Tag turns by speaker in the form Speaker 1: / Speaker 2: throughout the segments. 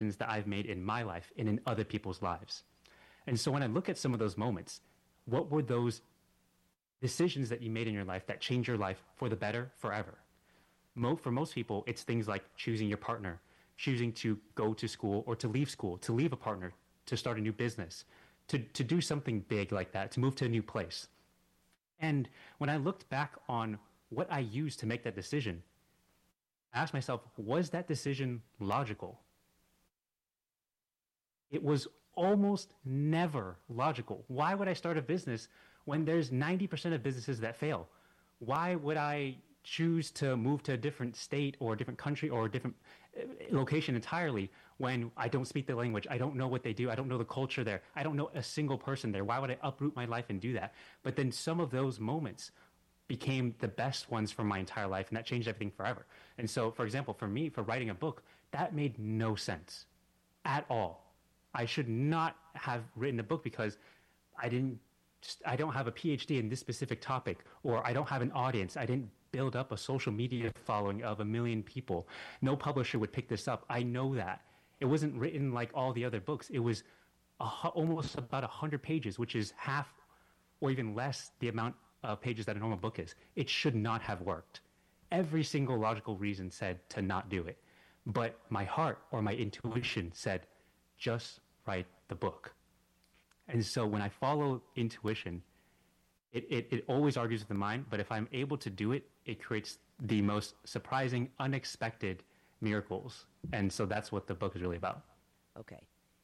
Speaker 1: decisions that I've made in my life and in other people's lives. And so when I look at some of those moments, what were those decisions that you made in your life that changed your life for the better forever? For most people, it's things like choosing your partner, choosing to go to school or to leave a partner, to start a new business, to do something big like that, to move to a new place. And when I looked back on what I used to make that decision, I asked myself, was that decision logical? It was almost never logical. Why would I start a business when there's 90% of businesses that fail? Why would I choose to move to a different state or a different country or a different location entirely when I don't speak the language? I don't know what they do. I don't know the culture there. I don't know a single person there. Why would I uproot my life and do that? But then some of those moments became the best ones for my entire life, and that changed everything forever. And so, for example, for me, for writing a book, that made no sense at all. I should not have written a book because I don't have a PhD in this specific topic, or I don't have an audience. I didn't build up a social media following of 1 million people. No publisher would pick this up. I know that. It wasn't written like all the other books. It was almost about 100 pages, which is half or even less the amount of pages that a normal book is. It should not have worked. Every single logical reason said to not do it. But my heart or my intuition said, just write the book. And so when I follow intuition, it always argues with the mind, but if I'm able to do it, it creates the most surprising, unexpected miracles. And so that's what the book is really about.
Speaker 2: Okay.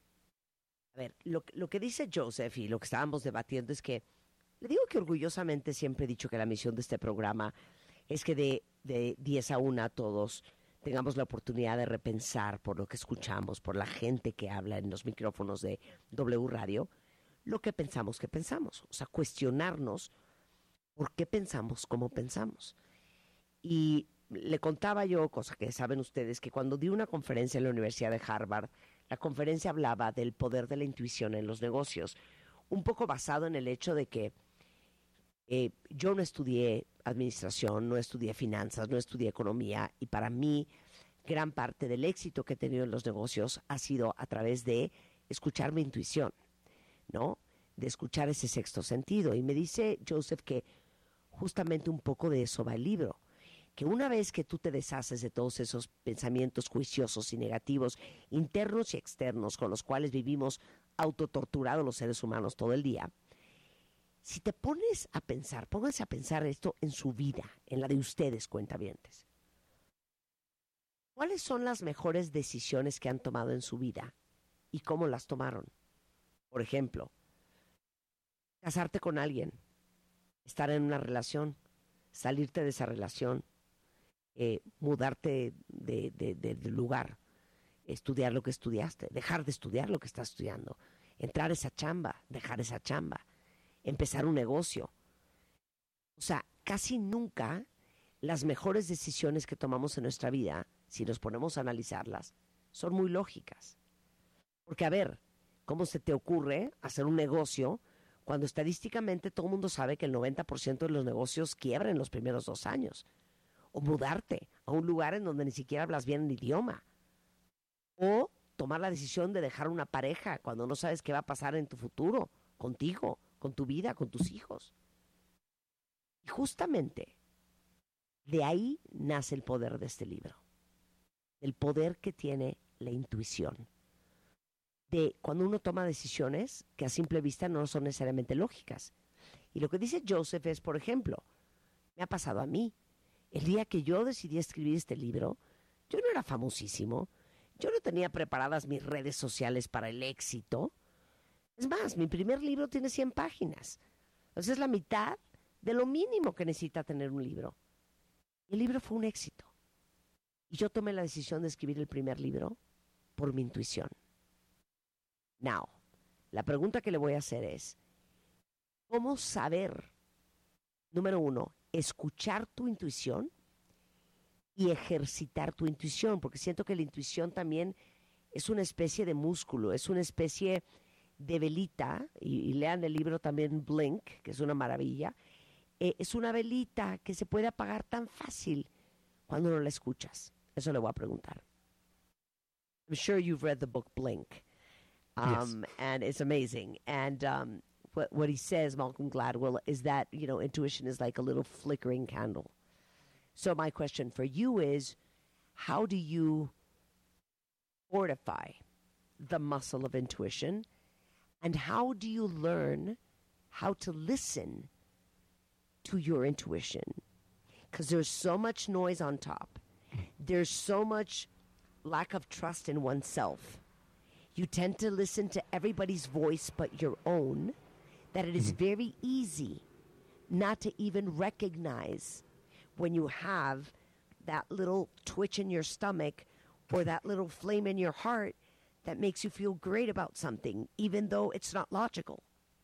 Speaker 2: A ver, lo que dice Joseph y lo que estábamos debatiendo es que le digo que orgullosamente siempre he dicho que la misión de este programa es que de 10 a 1 todos tengamos la oportunidad de repensar por lo que escuchamos, por la gente que habla en los micrófonos de W Radio, lo que pensamos que pensamos. O sea, cuestionarnos por qué pensamos como pensamos. Y le contaba yo, cosa que saben ustedes, que cuando di una conferencia en la Universidad de Harvard, la conferencia hablaba del poder de la intuición en los negocios, un poco basado en el hecho de que yo no estudié administración, no estudié finanzas, no estudié economía, y para mí gran parte del éxito que he tenido en los negocios ha sido a través de escuchar mi intuición, ¿no? De escuchar ese sexto sentido. Y me dice Joseph que justamente un poco de eso va el libro, que una vez que tú te deshaces de todos esos pensamientos juiciosos y negativos, internos y externos, con los cuales vivimos autotorturados los seres humanos todo el día, si te pones a pensar, pónganse a pensar esto en su vida, en la de ustedes, cuentavientes. ¿Cuáles son las mejores decisiones que han tomado en su vida y cómo las tomaron? Por ejemplo, casarte con alguien, estar en una relación, salirte de esa relación, mudarte de lugar, estudiar lo que estudiaste, dejar de estudiar lo que estás estudiando, entrar a esa chamba, dejar esa chamba, empezar un negocio. O sea, casi nunca las mejores decisiones que tomamos en nuestra vida, si nos ponemos a analizarlas, son muy lógicas. Porque, a ver, ¿cómo se te ocurre hacer un negocio cuando estadísticamente todo el mundo sabe que el 90% de los negocios quiebran en los primeros 2 años? O mudarte a un lugar en donde ni siquiera hablas bien el idioma. O tomar la decisión de dejar una pareja cuando no sabes qué va a pasar en tu futuro, contigo, con tu vida, con tus hijos. Y justamente de ahí nace el poder de este libro. El poder que tiene la intuición. De cuando uno toma decisiones que a simple vista no son necesariamente lógicas. Y lo que dice Joseph es, por ejemplo, me ha pasado a mí. El día que yo decidí escribir este libro, yo no era famosísimo, yo no tenía preparadas mis redes sociales para el éxito. Es más, mi primer libro tiene 100 páginas. Entonces es la mitad de lo mínimo que necesita tener un libro. Y el libro fue un éxito. Y yo tomé la decisión de escribir el primer libro por mi intuición. Now, la pregunta que le voy a hacer es, ¿cómo saber, número 1, escuchar tu intuición y ejercitar tu intuición? Porque siento que la intuición también es una especie de músculo, es una especie de velita, y lean el libro también Blink, que es una maravilla. Es una velita que se puede apagar tan fácil cuando no la escuchas. Eso le voy a preguntar. I'm sure you've read the book Blink,
Speaker 1: Yes.
Speaker 2: and it's amazing. And what he says, Malcolm Gladwell, is that intuition is like a little flickering candle. So my question for you is, how do you fortify the muscle of intuition, and how do you learn how to listen to your intuition? Because there's so much noise on top. There's so much lack of trust in oneself. You tend to listen to everybody's voice but your own, that it is very easy not to even recognize when you have that little twitch in your stomach or that little flame in your heart that makes you feel great about something, even though it's not logical.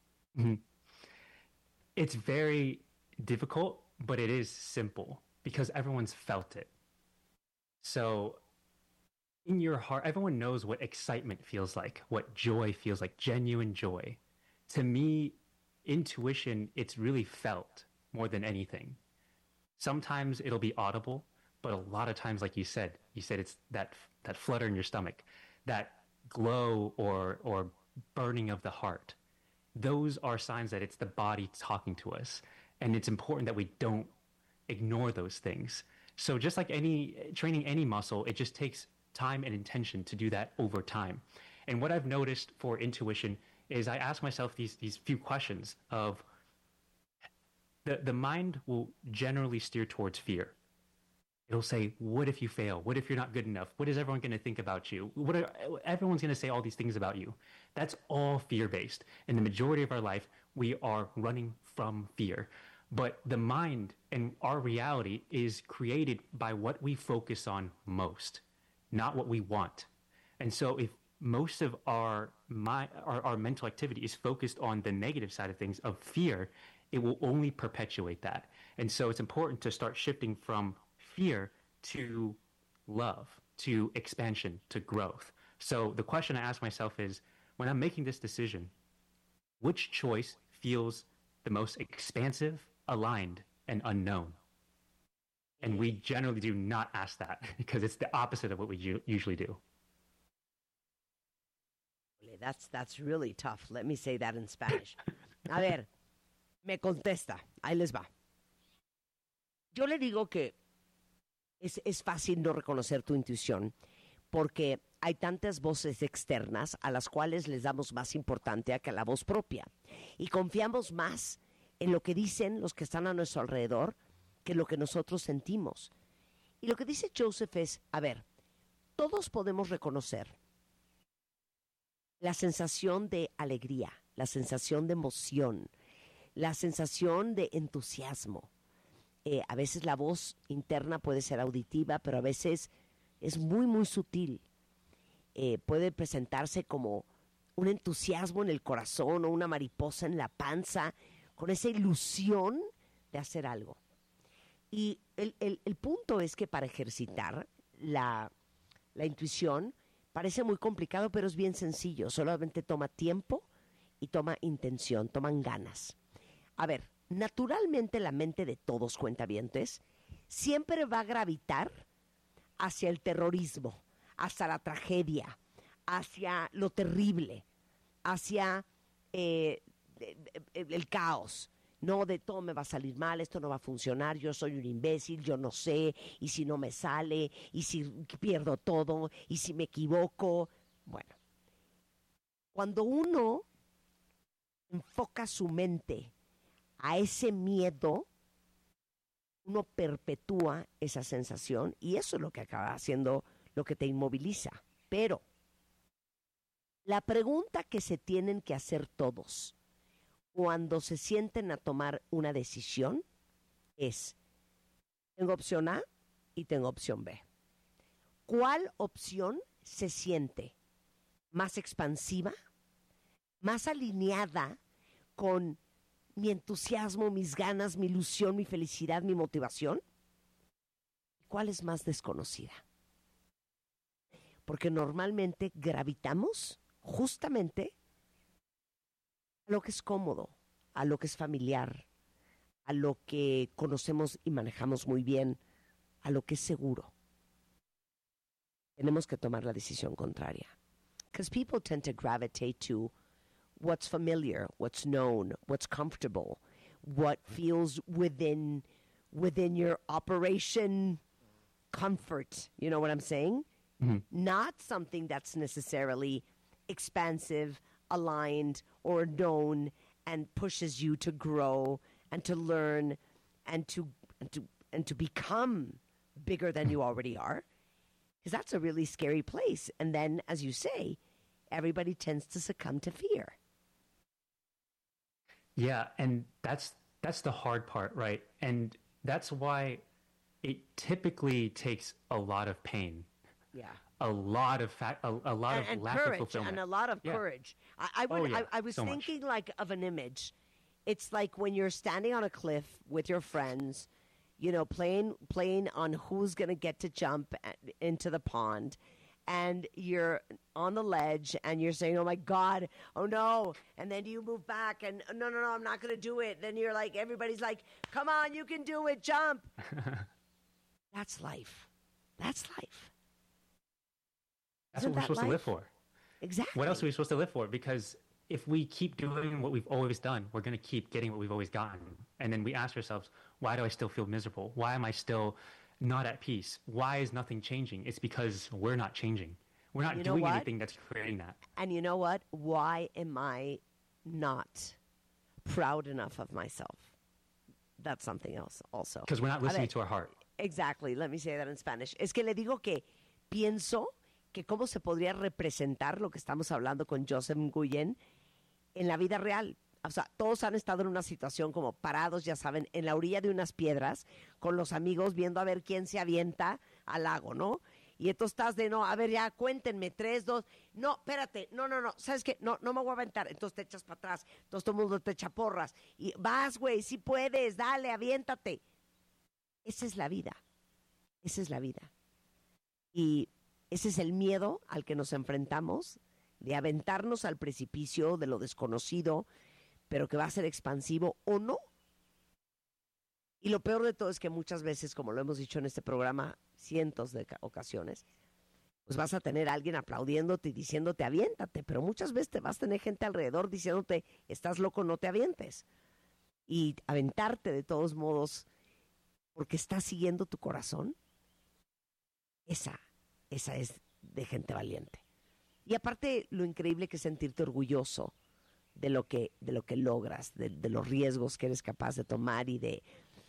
Speaker 1: It's very difficult, but it is simple because everyone's felt it. So in your heart, everyone knows what excitement feels like, what joy feels like, genuine joy. To me, intuition, it's really felt more than anything. Sometimes it'll be audible, but a lot of times, like you said it's that flutter in your stomach, that glow or burning of the heart. Those are signs that it's the body talking to us. And it's important that we don't ignore those things. So just like training any muscle, it just takes time and intention to do that over time. And what I've noticed for intuition is I ask myself these few questions of the mind will generally steer towards fear. It'll say, what if you fail? What if you're not good enough? What is everyone going to think about you? Everyone's going to say all these things about you. That's all fear-based. In the majority of our life, we are running from fear. But the mind and our reality is created by what we focus on most, not what we want. And so if most of our mental activity is focused on the negative side of things, of fear, it will only perpetuate that. And so it's important to start shifting from fear to love, to expansion, to growth. So the question I ask myself is, when I'm making this decision, which choice feels the most expansive, aligned, and unknown? And we generally do not ask that because it's the opposite of what we usually do.
Speaker 2: That's really tough. Let me say that in Spanish. A ver, me contesta. Ahí les va. Yo le digo que es fácil no reconocer tu intuición porque hay tantas voces externas a las cuales les damos más importancia que a la voz propia. Y confiamos más en lo que dicen los que están a nuestro alrededor que lo que nosotros sentimos. Y lo que dice Joseph es, a ver, todos podemos reconocer la sensación de alegría, la sensación de emoción, la sensación de entusiasmo. A veces la voz interna puede ser auditiva, pero a veces es muy, muy sutil. Puede presentarse como un entusiasmo en el corazón o una mariposa en la panza, con esa ilusión de hacer algo. Y el punto es que para ejercitar la intuición parece muy complicado, pero es bien sencillo. Solamente toma tiempo y toma intención, toman ganas. A ver, naturalmente la mente de todos cuentavientes siempre va a gravitar hacia el terrorismo, hacia la tragedia, hacia lo terrible, hacia el caos. No, de todo me va a salir mal, esto no va a funcionar, yo soy un imbécil, yo no sé, y si no me sale, y si pierdo todo, y si me equivoco. Bueno, cuando uno enfoca su mente a ese miedo, uno perpetúa esa sensación y eso es lo que acaba haciendo lo que te inmoviliza. Pero la pregunta que se tienen que hacer todos cuando se sienten a tomar una decisión es, tengo opción A y tengo opción B. ¿Cuál opción se siente más expansiva, más alineada con mi entusiasmo, mis ganas, mi ilusión, mi felicidad, mi motivación? ¿Cuál es más desconocida? Porque normalmente gravitamos justamente a lo que es cómodo, a lo que es familiar, a lo que conocemos y manejamos muy bien, a lo que es seguro. tenemos que tomar la decisión contraria. Because people tend to gravitate to what's familiar, what's known, what's comfortable, what feels within your operation comfort. You know what I'm saying? Mm-hmm. Not something that's necessarily expansive, aligned, or known and pushes you to grow and to learn and to become bigger than you already are. Because that's a really scary place. And then, as you say, everybody tends to succumb to fear.
Speaker 1: Yeah, and that's the hard part, right? And that's why it typically takes a lot of pain.
Speaker 2: Yeah.
Speaker 1: A lot of lack
Speaker 2: courage,
Speaker 1: of fulfillment.
Speaker 2: And a lot of courage. I was so thinking much. Like of an image. It's like when you're standing on a cliff with your friends, you know, playing on who's going to get to jump into the pond. And you're on the ledge and you're saying, oh my God, oh no. And then you move back and no, I'm not going to do it. Then you're like, everybody's like, come on, you can do it, jump. That's life. That's life.
Speaker 1: That's what we're supposed to live for.
Speaker 2: Exactly.
Speaker 1: What else are we supposed to live for? Because if we keep doing what we've always done, we're going to keep getting what we've always gotten. And then we ask ourselves, why do I still feel miserable? Why am I still not at peace? Why is nothing changing? It's because we're not changing. We're not doing anything that's creating that.
Speaker 2: And you know what? Why am I not proud enough of myself? That's something else also.
Speaker 1: Because we're not listening to our heart.
Speaker 2: Exactly. Let me say that in Spanish. Es que le digo que pienso que cómo se podría representar lo que estamos hablando con Joseph Nguyen en la vida real. O sea, todos han estado en una situación como parados, ya saben, en la orilla de unas piedras, con los amigos viendo a ver quién se avienta al lago, ¿no? Y entonces estás de, no, a ver, ya, cuéntenme, 3, 2, no, espérate, no, ¿sabes qué? No me voy a aventar. Entonces te echas para atrás, entonces todo el mundo te echa porras. Y vas, güey, sí puedes, dale, aviéntate. Esa es la vida. Esa es la vida. Y ese es el miedo al que nos enfrentamos, de aventarnos al precipicio de lo desconocido, pero que va a ser expansivo o no. Y lo peor de todo es que muchas veces, como lo hemos dicho en este programa, cientos de ocasiones, pues vas a tener a alguien aplaudiéndote y diciéndote aviéntate, pero muchas veces te vas a tener gente alrededor diciéndote estás loco, no te avientes. Y aventarte de todos modos porque estás siguiendo tu corazón, esa es de gente valiente. Y aparte lo increíble que es sentirte orgulloso de lo que logras, de los riesgos que eres capaz de tomar y de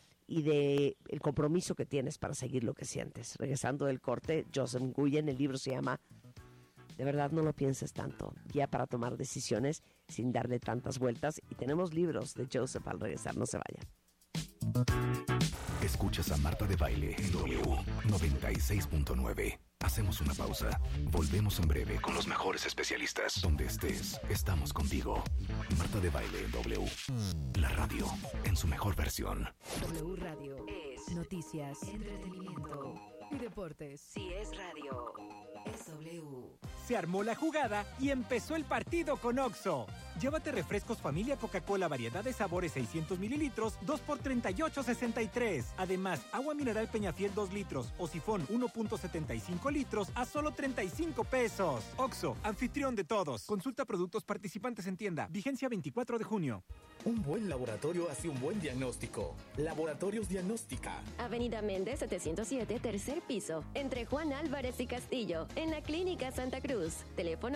Speaker 2: el compromiso que tienes para seguir lo que sientes. Regresando del corte, Joseph Nguyen, el libro se llama De verdad no lo pienses tanto, guía para tomar decisiones sin darle tantas vueltas, y tenemos libros de Joseph al regresar, no se vayan.
Speaker 3: Escuchas a Marta de Baile en W 96.9. Hacemos una pausa. Volvemos en breve con los mejores especialistas. Donde estés, estamos contigo. Marta de Baile en W. La radio en su mejor versión.
Speaker 4: W Radio es noticias, entretenimiento y deportes.
Speaker 5: Si es radio, es W.
Speaker 6: Se armó la jugada y empezó el partido con OXXO. Llévate refrescos familia Coca-Cola variedad de sabores 600 mililitros, 2 por $38.63. Además, agua mineral Peñafiel 2 litros o sifón 1.75 litros a solo 35 pesos. OXXO, anfitrión de todos. Consulta productos participantes en tienda. Vigencia 24 de junio.
Speaker 7: Un buen laboratorio hace un buen diagnóstico. Laboratorios Diagnóstica.
Speaker 8: Avenida Méndez 707, tercer piso. Entre Juan Álvarez y Castillo. En la Clínica Santa Cruz. Teléfono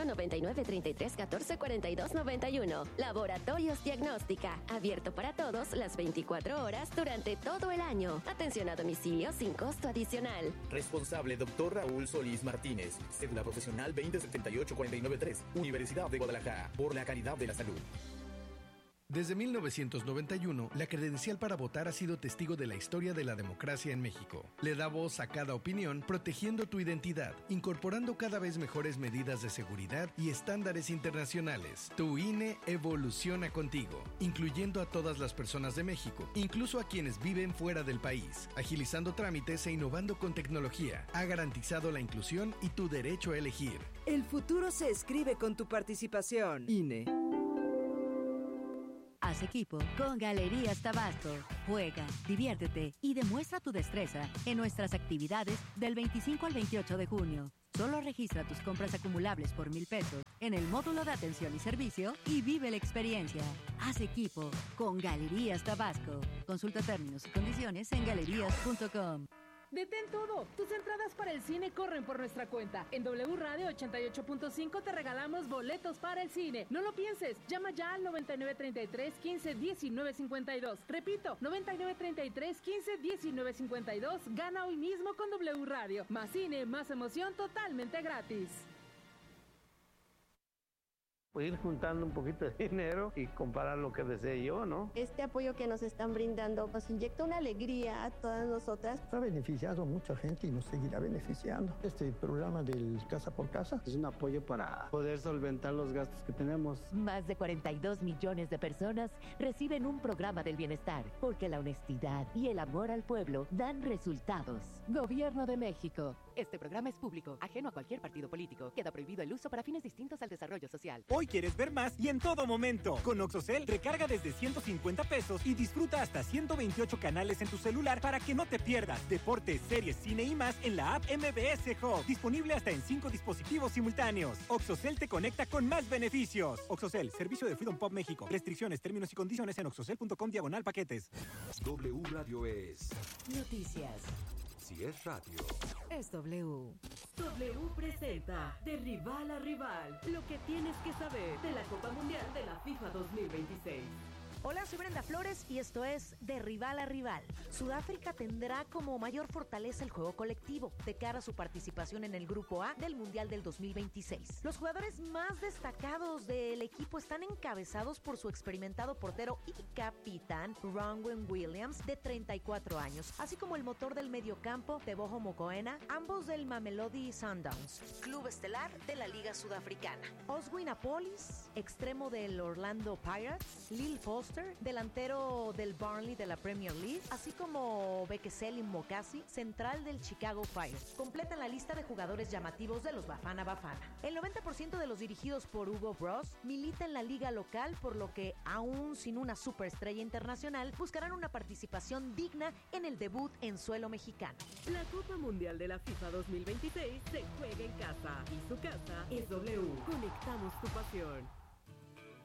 Speaker 8: 9933144291. Laboratorios Diagnóstica. Abierto para todos las 24 horas durante todo el año. Atención a domicilio sin costo adicional.
Speaker 7: Responsable Dr. Raúl Solís Martínez. Cédula profesional 2078493. Universidad de Guadalajara. Por la calidad de la salud.
Speaker 9: Desde 1991, la credencial para votar ha sido testigo de la historia de la democracia en México. Le da voz a cada opinión, protegiendo tu identidad, incorporando cada vez mejores medidas de seguridad y estándares internacionales. Tu INE evoluciona contigo, incluyendo a todas las personas de México, incluso a quienes viven fuera del país, agilizando trámites e innovando con tecnología. Ha garantizado la inclusión y tu derecho a elegir.
Speaker 4: El futuro se escribe con tu participación. INE. Haz equipo con Galerías Tabasco. Juega, diviértete y demuestra tu destreza en nuestras actividades del 25 al 28 de junio. Solo registra tus compras acumulables por 1,000 pesos en el módulo de atención y servicio y vive la experiencia. Haz equipo con Galerías Tabasco. Consulta términos y condiciones en galerías.com.
Speaker 10: Detén todo. Tus entradas para el cine corren por nuestra cuenta. En W Radio 88.5 te regalamos boletos para el cine. No lo pienses. Llama ya al 9933 15 19 52. Repito, 9933 15 19 52. Gana hoy mismo con W Radio. Más cine, más emoción, totalmente gratis.
Speaker 11: Ir juntando un poquito de dinero y comprar lo que desee yo, ¿no?
Speaker 12: Este apoyo que nos están brindando nos inyecta una alegría a todas nosotras.
Speaker 13: Ha beneficiado a mucha gente y nos seguirá beneficiando. Este programa del Casa por Casa
Speaker 11: es un apoyo para poder solventar los gastos que tenemos.
Speaker 14: Más de 42 millones de personas reciben un programa del bienestar, porque la honestidad y el amor al pueblo dan resultados. Gobierno de México.
Speaker 15: Este programa es público, ajeno a cualquier partido político. Queda prohibido el uso para fines distintos al desarrollo social.
Speaker 6: Hoy quieres ver más y en todo momento. Con OXXOCEL, recarga desde 150 pesos y disfruta hasta 128 canales en tu celular para que no te pierdas deportes, series, cine y más en la app MBS Hub. Disponible hasta en 5 dispositivos simultáneos. OXXOCEL te conecta con más beneficios. OXXOCEL, servicio de Freedom Pop México. Restricciones, términos y condiciones en oxxocel.com/paquetes.
Speaker 3: W Radio es
Speaker 4: Noticias.
Speaker 3: Si es radio.
Speaker 4: Es W. W presenta de rival a rival lo que tienes que saber de la Copa Mundial de la FIFA 2026.
Speaker 16: Hola, soy Brenda Flores y esto es De Rival a Rival. Sudáfrica tendrá como mayor fortaleza el juego colectivo de cara a su participación en el Grupo A del Mundial del 2026. Los jugadores más destacados del equipo están encabezados por su experimentado portero y capitán Ronwen Williams, de 34 años, así como el motor del mediocampo Teboho Mokoena, ambos del Mamelodi Sundowns, club estelar de la Liga Sudafricana. Oswin Apolis, extremo del Orlando Pirates, Lil Foster, delantero del Burnley de la Premier League, así como Bekeseli Mokasi, central del Chicago Fire. Completan la lista de jugadores llamativos de los Bafana Bafana. El 90% de los dirigidos por Hugo Bros milita en la liga local, por lo que, aún sin una superestrella internacional, buscarán una participación digna en el debut en suelo mexicano.
Speaker 4: La Copa Mundial de la FIFA 2026 se juega en casa y su casa es W. Conectamos tu pasión.